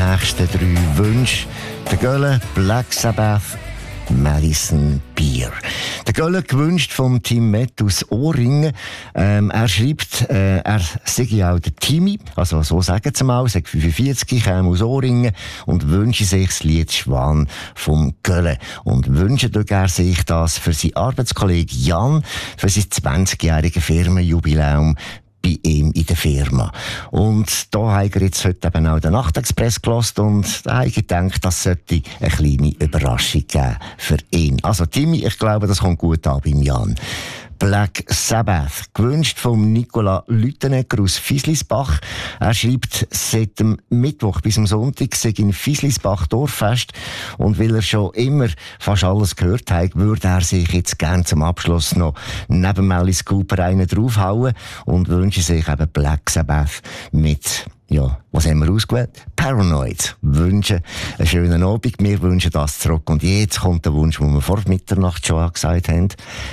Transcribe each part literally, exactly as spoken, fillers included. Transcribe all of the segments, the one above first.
nächsten drei Wünsche. Der Gölle, Black Sabbath, Madison Beer. Der Gölle gewünscht vom Team Met aus Ohrringen. Ähm, er schreibt, äh, er sei ja auch der Timmy, also so sagen sie mal, sagt fünfundvierzig, käme aus Ohrringen und wünsche sich das Lied Schwan vom Gölle. Und wünsche er sich das für seinen Arbeitskollegen Jan, für sein zwanzigjähriges Firmenjubiläum bei ihm in der Firma. Und da hat er jetzt heute eben auch den Nachtexpress gehört und da habe ich gedacht, das sollte eine kleine Überraschung geben für ihn. Also Timmy, ich glaube, das kommt gut an beim Jan. Black Sabbath, gewünscht vom Nicola Lüttenegger aus Fieslisbach. Er schreibt, seit dem Mittwoch bis am Sonntag sei in Fieslisbach Dorffest und weil er schon immer fast alles gehört hat, würde er sich jetzt gerne zum Abschluss noch neben Alice Cooper einen draufhauen und wünsche sich eben Black Sabbath mit, ja, was haben wir ausgewählt? Paranoid. Wünschen einen schönen Abend. Wir wünschen das zurück. Und jetzt kommt der Wunsch, den wir vor Mitternacht schon gesagt haben,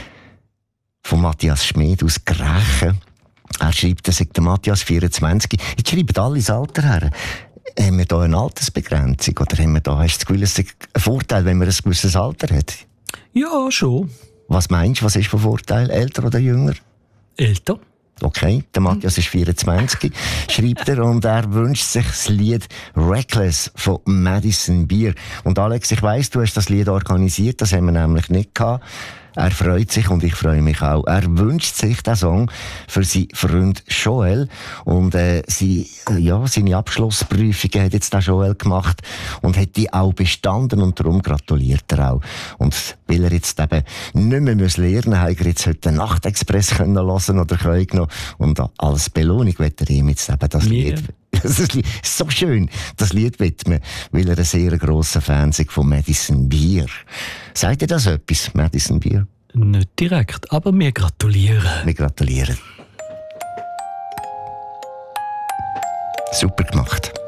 von Matthias Schmid aus Grächen. Er schreibt, er sei der Matthias vierundzwanzig. Jetzt schreiben alle das Alter her. Haben wir da eine Altersbegrenzung? Oder haben wir da, hast du das Gefühl, es ist ein Vorteil, wenn man ein gewisses Alter hat? Ja, schon. Was meinst du, was ist für Vorteil? Älter oder jünger? Älter. Okay, der Matthias ist vierundzwanzig, schreibt er, und er wünscht sich das Lied Reckless von Madison Beer. Und Alex, ich weiss, du hast das Lied organisiert, das haben wir nämlich nicht gehabt. Er freut sich und ich freue mich auch. Er wünscht sich den Song für seinen Freund Joel. Und äh, sie, äh, ja, seine Abschlussprüfungen hat jetzt der Joel gemacht und hat die auch bestanden und darum gratuliert er auch. Und weil er jetzt eben nicht mehr muss lernen muss, hat er jetzt heute den Nachtexpress können hören oder können. Und als Belohnung wird er ihm jetzt eben das Mir. Lied... Das ist so schön, das Lied widmen, weil er ein sehr grosser Fan ist von Madison Beer. Sagt ihr das etwas, Madison Beer? Nicht direkt, aber wir gratulieren. Wir gratulieren. Super gemacht.